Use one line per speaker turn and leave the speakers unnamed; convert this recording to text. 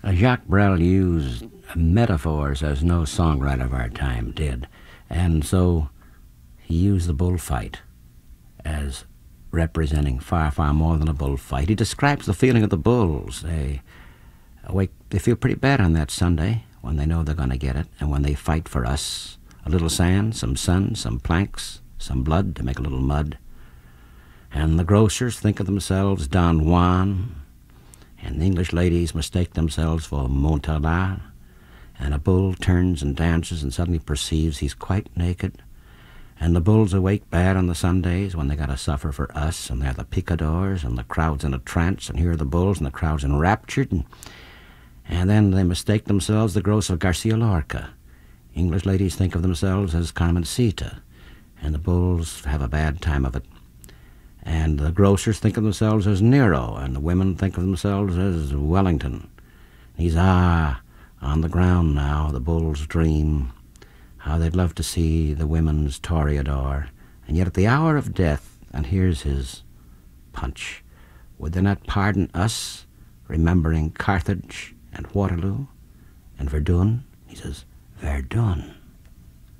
Jacques Brel used metaphors as no songwriter of our time did, and so he used the bullfight as representing far, far more than a bullfight. He describes the feeling of the bulls. They feel pretty bad on that Sunday when they know they're going to get it, and when they fight for us. A little sand, some sun, some planks, some blood to make a little mud. And the grocers think of themselves Don Juan, and the English ladies mistake themselves for Montala, and a bull turns and dances and suddenly perceives he's quite naked. And the bulls awake bad on the Sundays when they got to suffer for us, and they're the picadors, and the crowd's in a trance, and here are the bulls, and the crowd's enraptured, and then they mistake themselves the gross of Garcia Lorca. English ladies think of themselves as Carmencita, and the bulls have a bad time of it. And the grocers think of themselves as Nero, and the women think of themselves as Wellington. He's on the ground now, the bulls dream how they'd love to see the women's toreador, and yet at the hour of death, and here's his punch, would they not pardon us, remembering Carthage and Waterloo and Verdun? He says, Verdun.